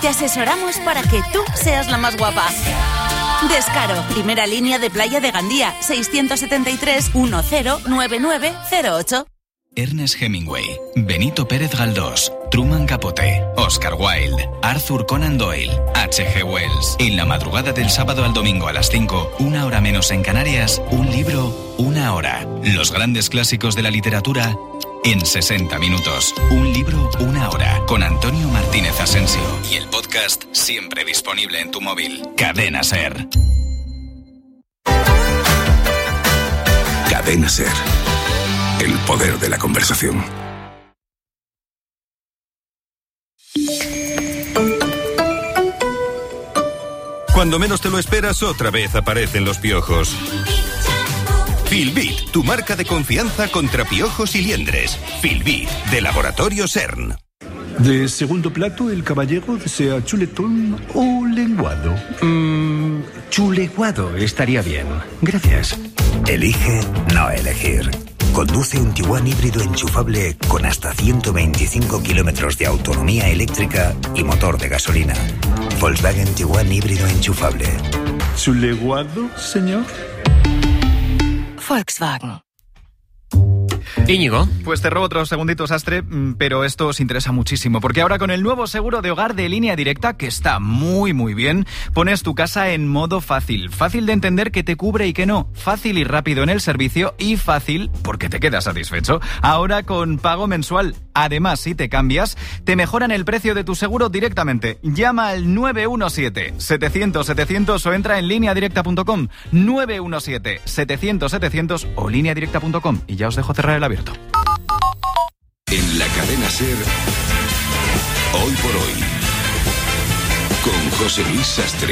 Te asesoramos para que tú seas la más guapa. Descaro, primera línea de Playa de Gandía, 673 109908. Ernest Hemingway, Benito Pérez Galdós, Truman Capote, Oscar Wilde, Arthur Conan Doyle, H.G. Wells. En la madrugada del sábado al domingo a las 5, 1 hora menos en Canarias, un libro, 1 hora. Los grandes clásicos de la literatura en 60 minutos. Un libro, 1 hora. Con Antonio Martínez Asensio. Y el podcast siempre disponible en tu móvil. Cadena SER. Cadena SER. El poder de la conversación. Cuando menos te lo esperas, otra vez aparecen los piojos. Filbit, tu marca de confianza contra piojos y liendres. Filbit, de Laboratorio CERN. De segundo plato, el caballero desea chuletón o lenguado. Chuleguado estaría bien. Gracias. Elige no elegir. Conduce un Tiguan híbrido enchufable con hasta 125 kilómetros de autonomía eléctrica y motor de gasolina. Volkswagen Tiguan híbrido enchufable. ¿Chuleguado, señor? Volkswagen. Íñigo. Pues te robo otros segunditos, Astre, pero esto os interesa muchísimo, porque ahora con el nuevo seguro de hogar de Línea Directa, que está muy muy bien, pones tu casa en modo fácil. Fácil de entender que te cubre y que no. Fácil y rápido en el servicio y fácil porque te quedas satisfecho. Ahora con pago mensual. Además, si te cambias, te mejoran el precio de tu seguro directamente. Llama al 917-700-700 o entra en lineadirecta.com. 917-700-700 o lineadirecta.com. Y ya os dejo cerrar el abierto. En la cadena SER, hoy por hoy, con José Luis Sastre.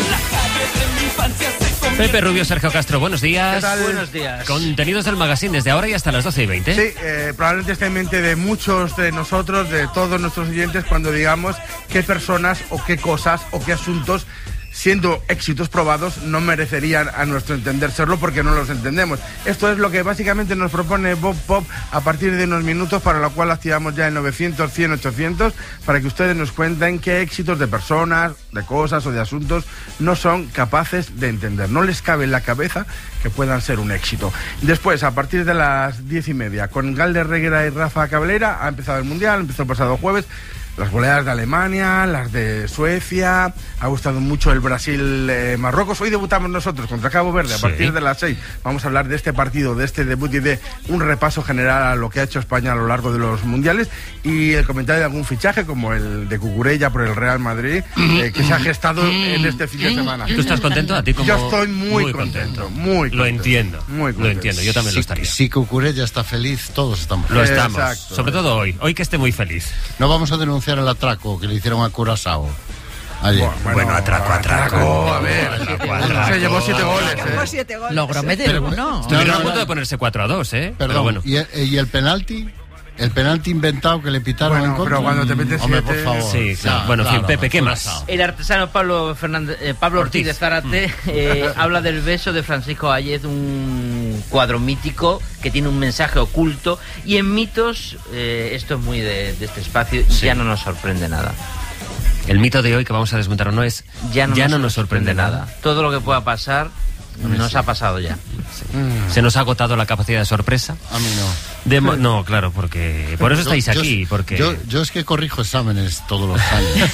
Pepe Rubio, Sergio Castro, buenos días. ¿Qué tal? Buenos días. Contenidos del magazine desde ahora y hasta las 12:20. Sí, probablemente esté en mente de muchos de nosotros, de todos nuestros oyentes, cuando digamos qué personas o qué cosas o qué asuntos, siendo éxitos probados, no merecerían a nuestro entender serlo porque no los entendemos. Esto es lo que básicamente nos propone Bob Pop a partir de unos minutos, para lo cual activamos ya el 900, 100, 800, para que ustedes nos cuenten qué éxitos de personas, de cosas o de asuntos no son capaces de entender. No les cabe en la cabeza que puedan ser un éxito. Después, a partir de las 10:30, con Galder Reguera y Rafa Cabrera, ha empezado el Mundial, empezó el pasado jueves. Las goleadas de Alemania, las de Suecia, ha gustado mucho el Brasil-Marruecos. Hoy debutamos nosotros contra Cabo Verde a partir de las 6. Vamos a hablar de este partido, de este debut y de un repaso general a lo que ha hecho España a lo largo de los mundiales y el comentario de algún fichaje como el de Cucurella por el Real Madrid, que se ha gestado en este fin de semana. ¿Tú estás contento? ¿A ti como? Yo estoy muy contento. Muy contento. Lo entiendo. Muy contento. Lo entiendo, yo también lo estaría. Si Cucurella está feliz, todos estamos Lo felices. estamos. Exacto. Sobre todo hoy que esté muy feliz. No vamos a denunciar el atraco que le hicieron a Curazao ayer. Bueno, atraco. A ver, se llevó 7 goles. Logró meter uno. Estuvieron a punto de ponerse 4-2, Perdón, pero bueno. ¿Y el penalti? El penalti inventado que le pitaron en contra. Pero cuando te metes 7... por favor. Sí, claro. Bueno, en fin, Pepe, ¿qué más? El artesano Pablo Ortiz de Zárate habla del beso de Francisco Ayez, un cuadro mítico que tiene un mensaje oculto. Y en mitos, esto es muy de este espacio, ya no nos sorprende nada. El mito de hoy que vamos a desmontar no es ya no nos sorprende nada. Todo lo que pueda pasar nos ha pasado ya. Sí. Se nos ha agotado la capacidad de sorpresa. A mí no. No, claro, porque por eso estáis aquí. Porque yo es que corrijo exámenes todos los años.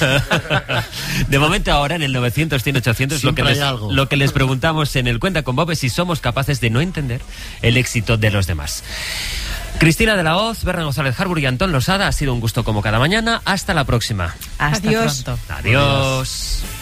De momento ahora en el 900, 100, 800 lo que les preguntamos en el Cuenta con Bob es si somos capaces de no entender el éxito de los demás. Cristina de la Hoz, Berna González Harbour y Antón Losada, ha sido un gusto como cada mañana. Hasta la próxima. Hasta pronto. Adiós.